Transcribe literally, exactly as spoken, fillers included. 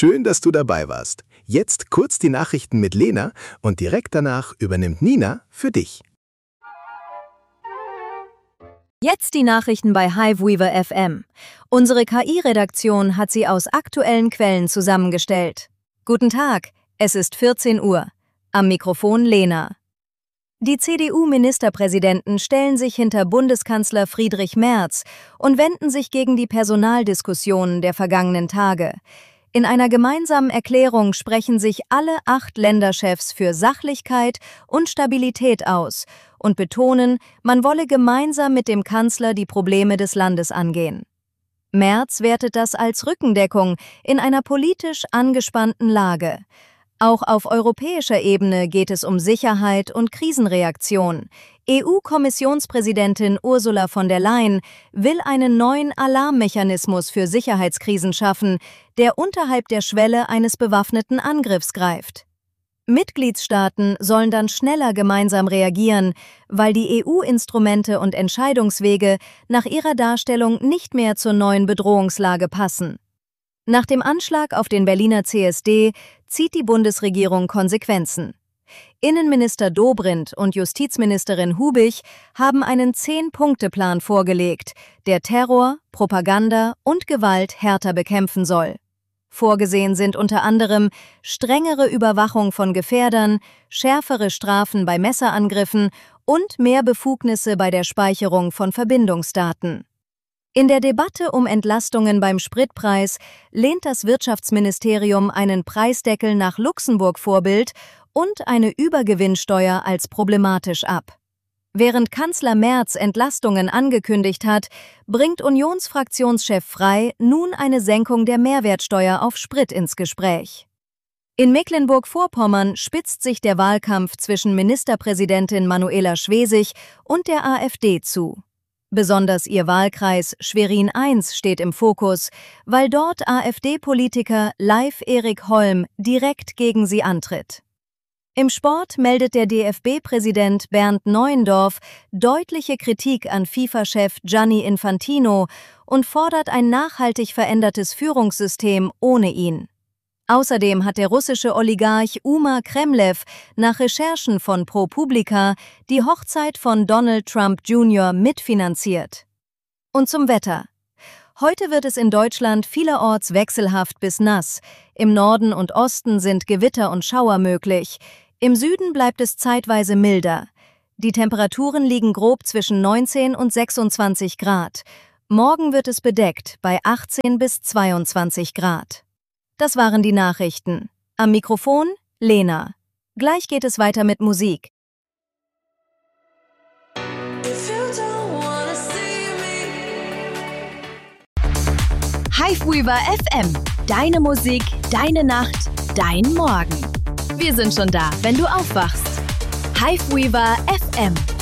Schön, dass du dabei warst. Jetzt kurz die Nachrichten mit Lena und direkt danach übernimmt Nina für dich. Jetzt die Nachrichten bei Hiveweaver F M. Unsere K I-Redaktion hat sie aus aktuellen Quellen zusammengestellt. Guten Tag, es ist vierzehn Uhr. Am Mikrofon Lena. Die C D U-Ministerpräsidenten stellen sich hinter Bundeskanzler Friedrich Merz und wenden sich gegen die Personaldiskussionen der vergangenen Tage. In einer gemeinsamen Erklärung sprechen sich alle acht Länderchefs für Sachlichkeit und Stabilität aus und betonen, man wolle gemeinsam mit dem Kanzler die Probleme des Landes angehen. Merz wertet das als Rückendeckung in einer politisch angespannten Lage. Auch auf europäischer Ebene geht es um Sicherheit und Krisenreaktion. E U-Kommissionspräsidentin Ursula von der Leyen will einen neuen Alarmmechanismus für Sicherheitskrisen schaffen, der unterhalb der Schwelle eines bewaffneten Angriffs greift. Mitgliedstaaten sollen dann schneller gemeinsam reagieren, weil die E U-Instrumente und Entscheidungswege nach ihrer Darstellung nicht mehr zur neuen Bedrohungslage passen. Nach dem Anschlag auf den Berliner C S D zieht die Bundesregierung Konsequenzen. Innenminister Dobrindt und Justizministerin Hubich haben einen Zehn-Punkte-Plan vorgelegt, der Terror, Propaganda und Gewalt härter bekämpfen soll. Vorgesehen sind unter anderem strengere Überwachung von Gefährdern, schärfere Strafen bei Messerangriffen und mehr Befugnisse bei der Speicherung von Verbindungsdaten. In der Debatte um Entlastungen beim Spritpreis lehnt das Wirtschaftsministerium einen Preisdeckel nach Luxemburg-Vorbild und eine Übergewinnsteuer als problematisch ab. Während Kanzler Merz Entlastungen angekündigt hat, bringt Unionsfraktionschef Frey nun eine Senkung der Mehrwertsteuer auf Sprit ins Gespräch. In Mecklenburg-Vorpommern spitzt sich der Wahlkampf zwischen Ministerpräsidentin Manuela Schwesig und der AfD zu. Besonders ihr Wahlkreis Schwerin eins steht im Fokus, weil dort AfD-Politiker Leif Erik Holm direkt gegen sie antritt. Im Sport meldet der D F B-Präsident Bernd Neuendorf deutliche Kritik an FIFA-Chef Gianni Infantino und fordert ein nachhaltig verändertes Führungssystem ohne ihn. Außerdem hat der russische Oligarch Umar Kremlev nach Recherchen von ProPublica die Hochzeit von Donald Trump Junior mitfinanziert. Und zum Wetter. Heute wird es in Deutschland vielerorts wechselhaft bis nass. Im Norden und Osten sind Gewitter und Schauer möglich. Im Süden bleibt es zeitweise milder. Die Temperaturen liegen grob zwischen neunzehn und sechsundzwanzig Grad. Morgen wird es bedeckt bei achtzehn bis zweiundzwanzig Grad. Das waren die Nachrichten. Am Mikrofon Lena. Gleich geht es weiter mit Musik. Hiveweaver F M. Deine Musik, deine Nacht, dein Morgen. Wir sind schon da, wenn du aufwachst. Hiveweaver F M.